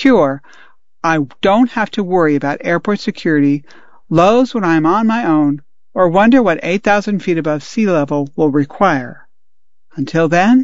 secure. I don't have to worry about airport security, lows when I'm on my own, or wonder what 8,000 feet above sea level will require. Until then.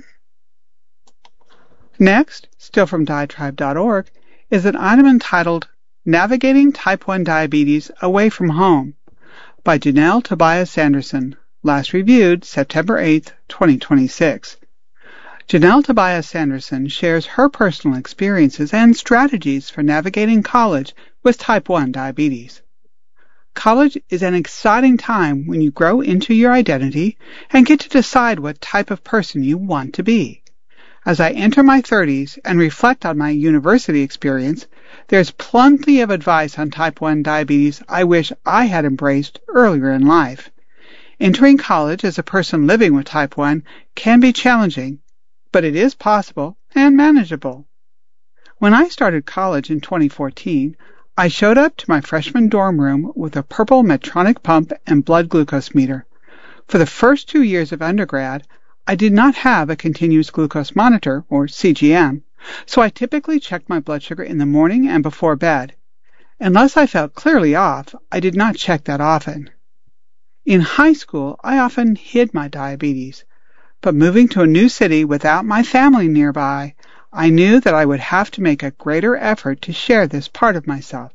Next, still from Diatribe.org, is an item entitled Navigating Type 1 Diabetes Away from Home by Janelle Tobias Sanderson, last reviewed September 8, 2026. Janelle Tobias Sanderson shares her personal experiences and strategies for navigating college with type 1 diabetes. College is an exciting time when you grow into your identity and get to decide what type of person you want to be. As I enter my 30s and reflect on my university experience, there's plenty of advice on type 1 diabetes I wish I had embraced earlier in life. Entering college as a person living with type 1 can be challenging, but it is possible and manageable. When I started college in 2014, I showed up to my freshman dorm room with a purple Medtronic pump and blood glucose meter. For the first 2 years of undergrad, I did not have a continuous glucose monitor, or CGM, so I typically checked my blood sugar in the morning and before bed. Unless I felt clearly off, I did not check that often. In high school, I often hid my diabetes, but moving to a new city without my family nearby, I knew that I would have to make a greater effort to share this part of myself.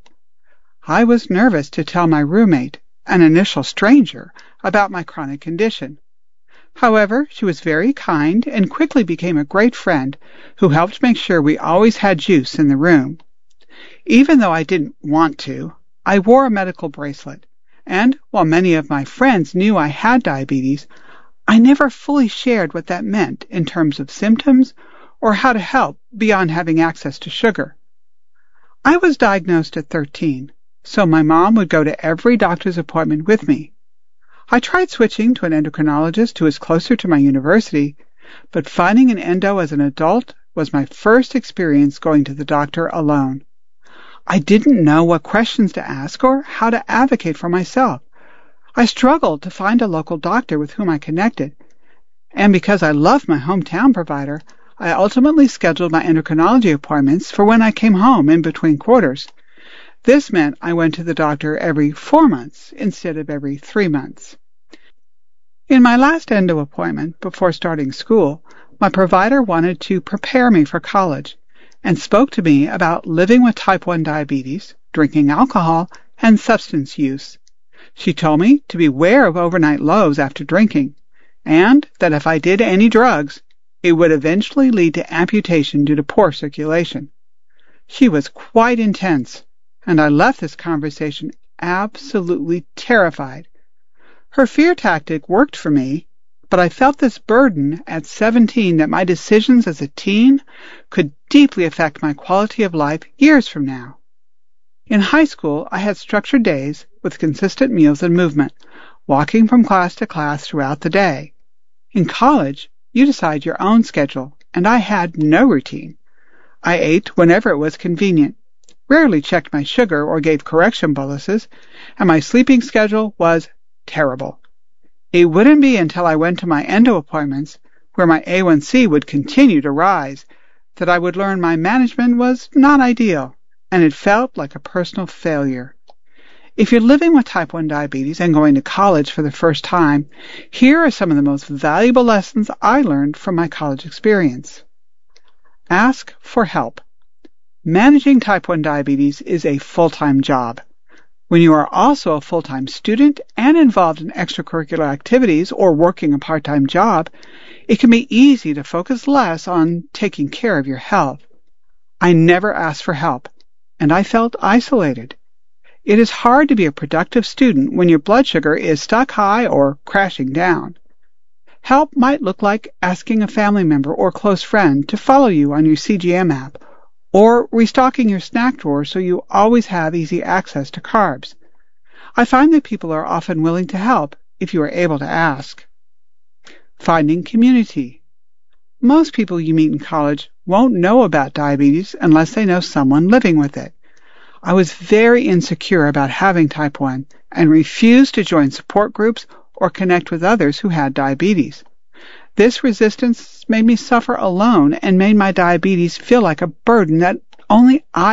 I was nervous to tell my roommate, an initial stranger, about my chronic condition. However, she was very kind and quickly became a great friend who helped make sure we always had juice in the room. Even though I didn't want to, I wore a medical bracelet, and while many of my friends knew I had diabetes, I never fully shared what that meant in terms of symptoms or how to help beyond having access to sugar. I was diagnosed at 13, so my mom would go to every doctor's appointment with me. I tried switching to an endocrinologist who was closer to my university, but finding an endo as an adult was my first experience going to the doctor alone. I didn't know what questions to ask or how to advocate for myself. I struggled to find a local doctor with whom I connected, and because I loved my hometown provider, I ultimately scheduled my endocrinology appointments for when I came home in between quarters. This meant I went to the doctor every 4 months instead of every 3 months. In my last endo appointment before starting school, my provider wanted to prepare me for college and spoke to me about living with type 1 diabetes, drinking alcohol, and substance use. She told me to beware of overnight lows after drinking, and that if I did any drugs, it would eventually lead to amputation due to poor circulation. She was quite intense, and I left this conversation absolutely terrified. Her fear tactic worked for me, but I felt this burden at 17 that my decisions as a teen could deeply affect my quality of life years from now. In high school, I had structured days with consistent meals and movement, walking from class to class throughout the day. In college, you decide your own schedule, and I had no routine. I ate whenever it was convenient, rarely checked my sugar or gave correction boluses, and my sleeping schedule was terrible. It wouldn't be until I went to my endo appointments, where my A1C would continue to rise, that I would learn my management was not ideal, and it felt like a personal failure. If you're living with type 1 diabetes and going to college for the first time, here are some of the most valuable lessons I learned from my college experience. Ask for help. Managing type 1 diabetes is a full-time job. When you are also a full-time student and involved in extracurricular activities or working a part-time job, it can be easy to focus less on taking care of your health. I never asked for help, and I felt isolated. It is hard to be a productive student when your blood sugar is stuck high or crashing down. Help might look like asking a family member or close friend to follow you on your CGM app, or restocking your snack drawer so you always have easy access to carbs. I find that people are often willing to help if you are able to ask. Finding community. Most people you meet in college won't know about diabetes unless they know someone living with it. I was very insecure about having type 1 and refused to join support groups or connect with others who had diabetes. This resistance made me suffer alone and made my diabetes feel like a burden that only I